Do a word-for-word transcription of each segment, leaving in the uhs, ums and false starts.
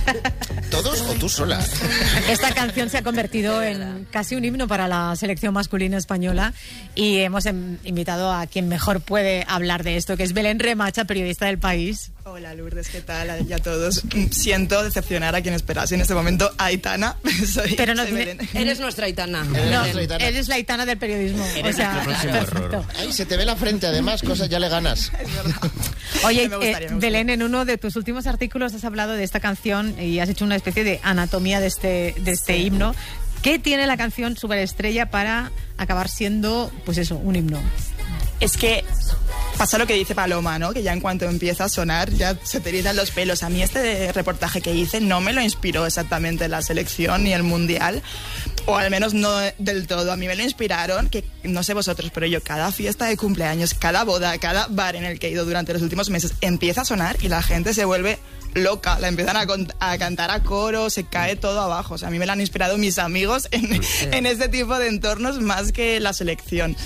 ¿Todos o tú sola? Esta canción se ha convertido en casi un himno para la selección masculina española y hemos em, invitado a quien mejor puede hablar de esto, que es Belén Remacha, periodista del País. Hola Lourdes, ¿qué tal? Ya todos. Siento decepcionar a quien esperase en este momento a Aitana. Soy, Pero no soy tiene... Belén. Eres nuestra Aitana. No, Eres nuestra Aitana. eres la Aitana del periodismo. Eres o sea, nuestro próximo perfecto. horror. Ay, se te ve la frente, además, cosas ya le ganas. Es verdad. Oye, Me gustaría, eh, me gustaría. Belén, en uno de tus últimos artículos has hablado de esta canción y has hecho una especie de anatomía de este, de este himno. ¿Qué tiene la canción Superestrella para acabar siendo, pues eso, un himno? Es que pasa lo que dice Paloma, ¿no? Que ya en cuanto empieza a sonar ya se te erizan los pelos. A mí este reportaje que hice no me lo inspiró exactamente la selección ni el mundial, o al menos no del todo. A mí me lo inspiraron, que no sé vosotros, pero yo cada fiesta de cumpleaños, cada boda, cada bar en el que he ido durante los últimos meses empieza a sonar y la gente se vuelve loca, la empiezan a, con- a cantar a coro, se cae todo abajo. O sea, a mí me la han inspirado mis amigos en, en este tipo de entornos más que la selección.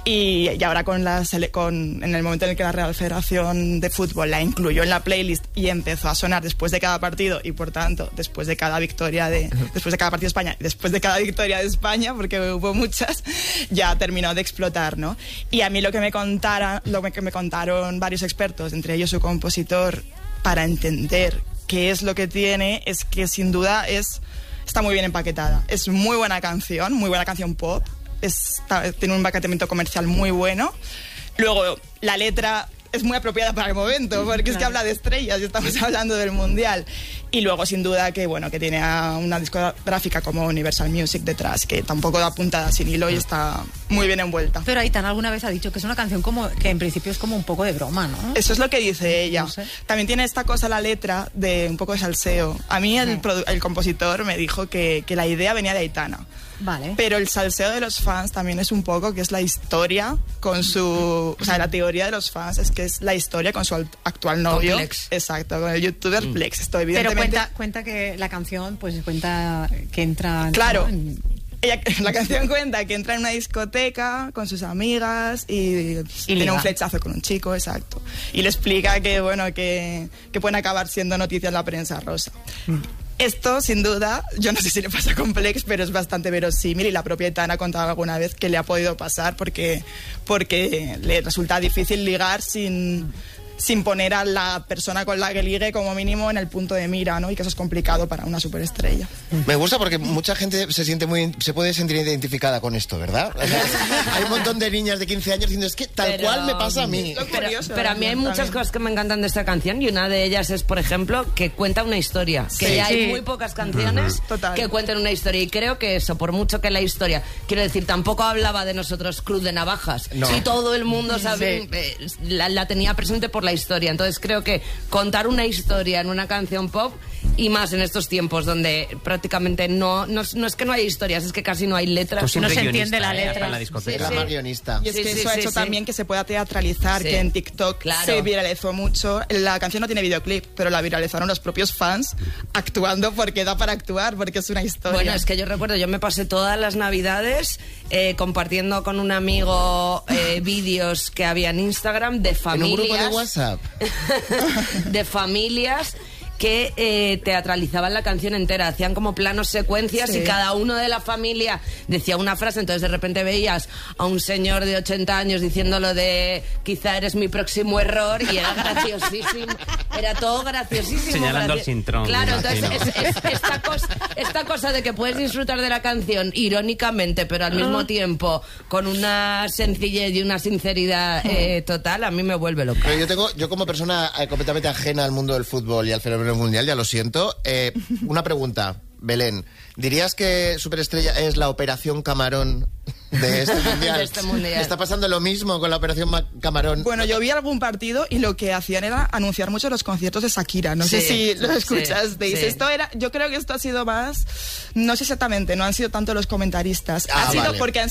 Y, y ahora con la sele- con, en el momento en el que la Real Federación de Fútbol la incluyó en la playlist y empezó a sonar después de cada partido y por tanto después de cada victoria de después de cada partido de España y después de cada victoria de España, porque hubo muchas, ya terminó de explotar, ¿no? Y a mí lo que me contara, lo que me contaron varios expertos, entre ellos su compositor, para entender qué es lo que tiene, es que sin duda es, está muy bien empaquetada. Es muy buena canción, muy buena canción pop, está, tiene un empaquetamiento comercial muy bueno. Luego, la letra es muy apropiada para el momento, porque es que habla de estrellas y estamos hablando del mundial. Y luego, sin duda, que bueno, que tiene a una discográfica como Universal Music detrás, que tampoco da puntada sin hilo y está muy bien envuelta. Pero Aitana alguna vez ha dicho que es una canción como que en principio es como un poco de broma, ¿no? Eso es lo que dice ella. No sé. También tiene esta cosa la letra de un poco de salseo. A mí el, produ- el compositor me dijo que, que la idea venía de Aitana. Vale. Pero el salseo de los fans también es un poco que es la historia con su... O sea, la teoría de los fans es que es la historia con su al- actual novio. Con Plex. Exacto, con el youtuber Mm. Plex. Esto Pero evidentemente... cuenta, cuenta que la canción, pues cuenta que entra... Claro. ¿no? en- Ella, la canción cuenta que entra en una discoteca con sus amigas y, pues, tiene liga. un flechazo con un chico, exacto. Y le explica que, bueno, que, que pueden acabar siendo noticias en la prensa rosa. Esto, sin duda, yo no sé si le pasa con Plex, pero es bastante verosímil y la propia Aitana ha contado alguna vez que le ha podido pasar porque, porque le resulta difícil ligar sin... sin poner a la persona con la que ligue como mínimo en el punto de mira, ¿no? Y que eso es complicado para una superestrella. Me gusta porque mucha gente se siente muy, se puede sentir identificada con esto, ¿verdad? O sea, hay un montón de niñas de quince años diciendo, es que tal Pero- cual me pasa a mí. Lo Pero, curioso, pero a mí hay también. muchas cosas que me encantan de esta canción y una de ellas es, por ejemplo, que cuenta una historia. Que Sí. ya hay Sí. muy pocas canciones Total. que cuenten una historia. Y creo que eso, por mucho que la historia... Quiero decir, tampoco hablaba de nosotros Cruz de Navajas. No. Y todo el mundo sabe, Sí. eh, la, la tenía presente por la historia. Entonces creo que contar una historia en una canción pop, y más en estos tiempos donde prácticamente no, no, es- no es que no hay historias, es que casi no hay letras. Tú siempre No se guionista, entiende la ¿eh? letra. Hasta en la discoteca. Era más guionista. Y es Sí, que sí, eso ha sí, hecho sí. también que se pueda teatralizar, Sí. que en TikTok Claro. se viralizó mucho. La canción no tiene videoclip, pero la viralizaron los propios fans actuando porque da para actuar, porque es una historia. Bueno, es que yo recuerdo, yo me pasé todas las navidades eh, compartiendo con un amigo eh, vídeos que había en Instagram de En familias. un grupo de WhatsApp. de familias que eh, teatralizaban la canción entera, hacían como planos secuencias Sí. y cada uno de la familia decía una frase, entonces de repente veías a un señor de ochenta años diciéndolo de quizá eres mi próximo error y era graciosísimo, era todo graciosísimo. Señalando graci- al Sintrón, Claro, me entonces imagino. es- es- esta, cosa, esta cosa de que puedes disfrutar de la canción irónicamente, pero al mismo tiempo con una sencillez y una sinceridad eh, total, a mí me vuelve loca. Pero yo tengo, yo como persona eh, completamente ajena al mundo del fútbol y al fenómeno mundial, ya lo siento, eh, una pregunta, Belén. ¿Dirías que Superestrella es la operación Camarón de este mundial? De este mundial. ¿Está pasando lo mismo con la operación Ma- Camarón? Bueno, yo vi algún partido y lo que hacían era anunciar mucho los conciertos de Shakira. No sé Sí, si lo sí, escuchasteis. sí. Esto era, yo creo que esto ha sido más, no sé exactamente, no han sido tanto los comentaristas. Ah, ha sido vale. porque han si-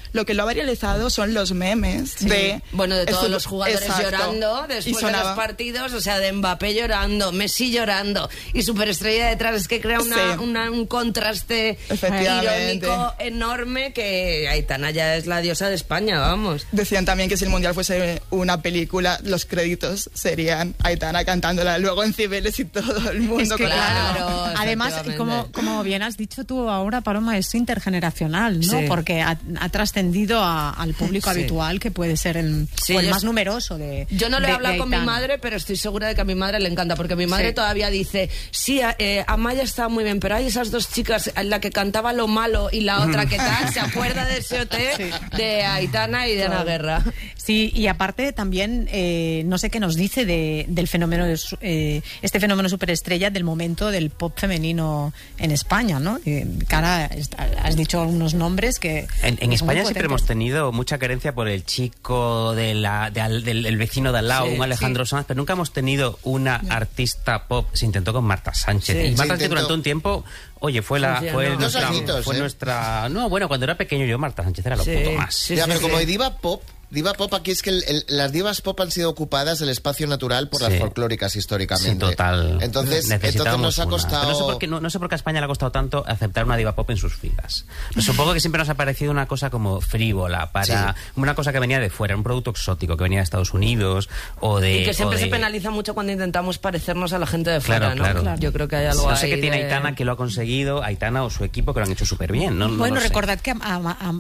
lo que lo ha viralizado son los memes Sí. de... Bueno, de el todos fútbol- los jugadores Exacto. llorando Y después de sonaba- los partidos, o sea, de Mbappé llorando, Messi llorando y Superestrella detrás. Es que crea una, Sí. una- un contraste Efectivamente. irónico enorme que Aitana ya es la diosa de España, vamos. Decían también que si el Mundial fuese una película, los créditos serían Aitana cantándola luego en Cibeles y todo el mundo. Es que con- claro. claro, además, efectivamente. como, como bien has dicho tú ahora, Paloma, es intergeneracional, ¿no? Sí. Porque ha, ha trascendido a- al público Sí. habitual, que puede ser el, Sí, o el yo más es- numeroso de Yo no lo he de- hablado de con mi Aitana. madre, pero estoy segura de que a mi madre le encanta, porque mi madre Sí. todavía dice, sí, a- eh, Amaya está muy bien, pero hay esas dos chicas, la que cantaba lo malo y la otra que tal, se acuerda de ese O T, Sí. de Aitana y de Ana Guerra. Sí, y aparte también, eh, no sé qué nos dice de, del fenómeno, de su- eh, este fenómeno superestrella del momento del pop femenino en España, ¿no? Eh, cara, est- has dicho algunos nombres que... En, en que son España muy siempre potentes. hemos tenido mucha carencia por el chico de la, de al- del el vecino de al lado, Sí, un Alejandro sí. Sanz, pero nunca hemos tenido una artista pop. Se intentó con Marta Sánchez. Sí. Y Se Marta Sánchez intentó. durante un tiempo, oye, fue la Funcionó. fue Dos nuestra, añitos, fue ¿eh? nuestra... No, bueno, cuando era pequeño yo, Marta Sánchez era lo Sí. puto más. Sí, ya, sí, pero sí. como diva pop, diva pop aquí es que el- el- las divas pop han sido ocupadas del espacio natural por las Sí. folclóricas históricamente. Sí, total. Entonces, entonces Necesitábamos nos ha una. costado... Pero no sé, por qué, no, no sé por qué a España le ha costado tanto aceptar una diva pop en sus filas. Pero supongo que siempre nos ha parecido una cosa como frívola, para Sí. una cosa que venía de fuera, un producto exótico que venía de Estados Unidos o de... Y que siempre o de- se penaliza mucho cuando intentamos parecernos a la gente de fuera, Claro, ¿no? claro. Yo creo que hay algo No sé ahí qué tiene de- Aitana que lo ha conseguido, Aitana o su equipo que lo han hecho súper bien. No, no Bueno, lo sé. recordad que a, a-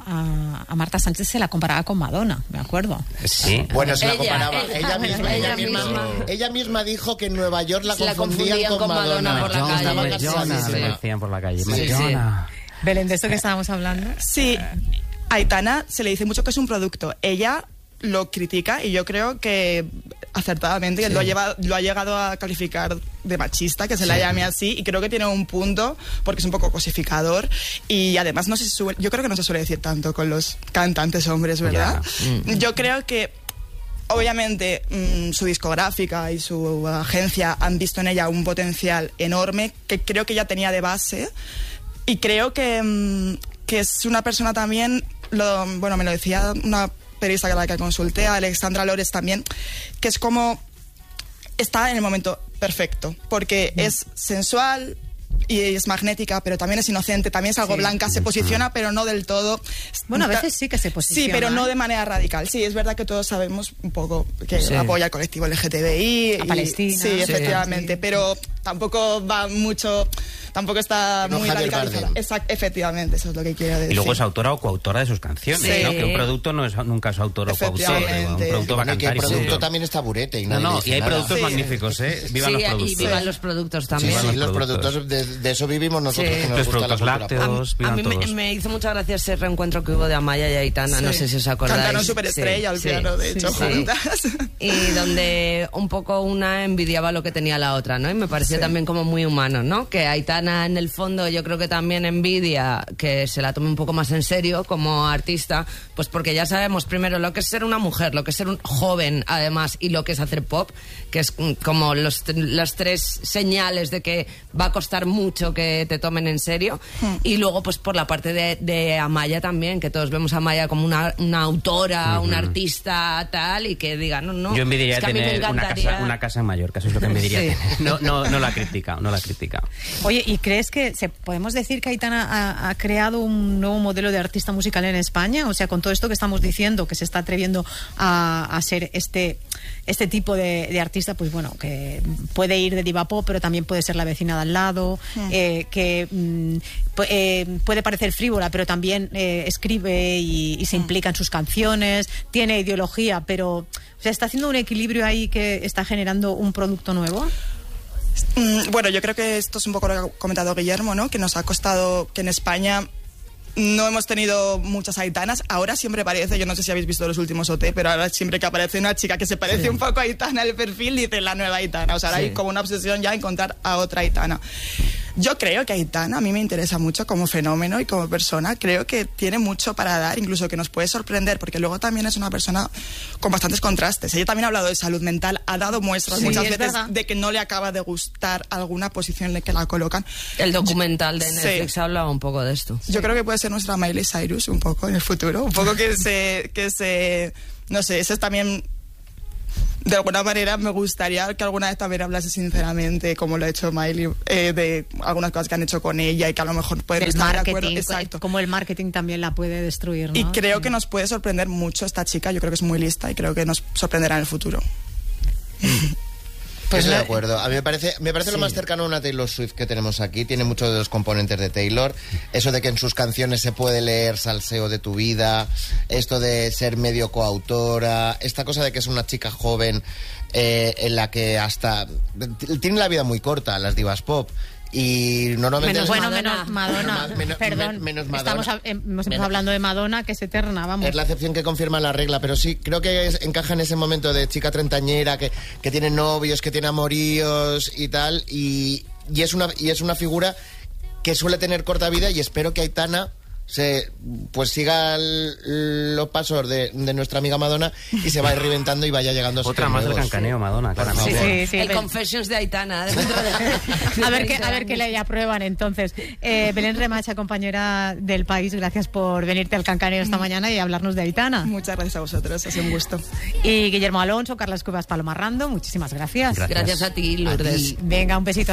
a- a Marta Sánchez se la comparaba con Madonna, me acuerdo. Sí. Bueno, se la Ella, comparaba. ella, Ella, misma, ella, ella misma, misma. ella misma dijo que en Nueva York la Se la confundían, confundían con Madonna por la Estaba calle. cansadísima. Madonna, me decían por la calle. Sí, Madonna. Belén, de esto que estábamos hablando. Sí, Aitana se le dice mucho que es un producto. Ella lo critica y yo creo que acertadamente lo, ha llevado, lo ha llegado a calificar de machista, que se la llame así, y creo que tiene un punto porque es un poco cosificador y además no se suele, yo creo que no se suele decir tanto con los cantantes hombres, ¿verdad? Ya. Yo creo que obviamente mmm, su discográfica y su agencia han visto en ella un potencial enorme que creo que ya tenía de base y creo que, mmm, que es una persona también, lo, bueno, me lo decía una periodista a la que consulté, a Alexandra Lores también, que es como está en el momento perfecto, porque mm. es sensual y es magnética, pero también es inocente, también es algo Sí. blanca, se posiciona, pero no del todo. Bueno, a veces sí que se posiciona. Sí, pero no ¿eh? de manera radical. Sí, es verdad que todos sabemos un poco que Sí. apoya al colectivo L G T B I. A y- Palestina. Sí, Sí. efectivamente, Sí. pero tampoco va mucho, tampoco está No muy Javier radicalizada. Bardem. Exact- efectivamente, eso es lo que quiero decir. Y luego es autora o coautora de sus canciones, Sí. ¿no? Que un producto no es nunca es autor o coautor. Efectivamente. Un producto va a Bueno, y que el cantar y producto punto. también está burete. Y No, nadie no, dice y hay nada. productos Sí. magníficos, ¿eh? Vivan Sí, los y productos. vivan los productos Sí, también. sí, Vivan los los productos, productos. de, de eso vivimos nosotros, Sí. que nos Los gusta la productos cultura lácteos. pop. Todos, A vivan mí me, todos. me hizo mucha gracia ese reencuentro que hubo de Amaya y Aitana, Sí. no sé si os acordáis. Cantaron Superestrella Sí, al sí. piano, de hecho, Sí. juntas. Y donde un poco una envidiaba lo que tenía la otra, ¿no? Y me parecía Sí. también como muy humano, ¿no? Que Aitana en el fondo yo creo que también envidia que se la tome un poco más en serio como artista, pues porque ya sabemos primero lo que es ser una mujer, lo que es ser un joven además y lo que es hacer pop, que es mm, como los, las tres señales de que va a costar mucho que te tomen en serio. Hmm. Y luego pues por la parte de, de Amaya también, que todos vemos a Amaya como una, una autora, una artista tal, y que diga, no, no. Yo envidiaría es que a mí me tener una encantaría- casa, una casa en Mallorca, eso es lo que envidiaría Sí. tener. No, no, no la ha criticado, no la ha criticado. Oye, ¿y crees que se, podemos decir que Aitana ha, ha creado un nuevo modelo de artista musical en España? O sea, con todo esto que estamos diciendo, que se está atreviendo a, a ser este, este tipo de, de artista, pues bueno, que puede ir de diva pop, pero también puede ser la vecina de al lado, Mm. eh, que mm, pu- eh, puede parecer frívola, pero también eh, escribe y, y se Mm. implica en sus canciones, tiene ideología, pero o sea, está haciendo un equilibrio ahí que está generando un producto nuevo. Mm, Bueno, yo creo que esto es un poco lo que ha comentado Guillermo, ¿no? Que nos ha costado que en España no hemos tenido muchas Aitanas. Ahora siempre parece, yo no sé si habéis visto los últimos O T, pero ahora siempre que aparece una chica que se parece un poco a Aitana, el perfil dice la nueva Aitana. O sea, ahora Sí. hay como una obsesión ya encontrar a otra Aitana. Yo creo que Aitana a mí me interesa mucho como fenómeno y como persona. Creo que tiene mucho para dar, incluso que nos puede sorprender, porque luego también es una persona con bastantes contrastes. Ella también ha hablado de salud mental, ha dado muestras Sí, muchas es veces verdad. de que no le acaba de gustar alguna posición en la que la colocan. El documental de Sí. Netflix hablaba un poco de esto. Yo creo que puede ser nuestra Miley Cyrus un poco en el futuro, un poco que se, que se, no sé, eso es también, de alguna manera me gustaría que alguna vez también hablase sinceramente, como lo ha hecho Miley, eh, de algunas cosas que han hecho con ella y que a lo mejor pueden Del estar de acuerdo. marketing, Exacto. como el marketing también la puede destruir, ¿no? Y creo Sí. que nos puede sorprender mucho esta chica, yo creo que es muy lista y creo que nos sorprenderá en el futuro. Pues estoy la- de acuerdo. A mí me parece, me parece lo más cercano a una Taylor Swift que tenemos aquí. Tiene muchos de los componentes de Taylor. Eso de que en sus canciones se puede leer salseo de tu vida. Esto de ser medio coautora. Esta cosa de que es una chica joven eh, en la que hasta... Tiene la vida muy corta, las divas pop. Y normalmente... Menos, bueno, Madonna. menos Madonna. Menos- menos- Perdón, menos Madonna. estamos, a- em- estamos Menos- hablando de Madonna, que es eterna, vamos. Es la excepción que confirma la regla, pero sí, creo que es- encaja en ese momento de chica treintañera que, que tiene novios, que tiene amoríos y tal, y, y, es una, y es una figura que suele tener corta vida y espero que Aitana se pues siga el- los pasos de, de nuestra amiga Madonna y se vaya reventando y vaya llegando a Otra sitios más del nuevos. cancaneo, Madonna, Por claramente. Sí, favor. sí, sí. el Bel- Confessions de Aitana. Dentro de, A ver qué, a ver qué le aprueban entonces. Eh, Belén Remacha, compañera del País, gracias por venirte al Cancaneo esta mañana y hablarnos de Aitana. Muchas gracias a vosotros, ha sido un gusto. Y Guillermo Alonso, Carlos Cubas, Paloma Rando, muchísimas gracias. Gracias. Gracias a ti, Lourdes. Venga, un besito.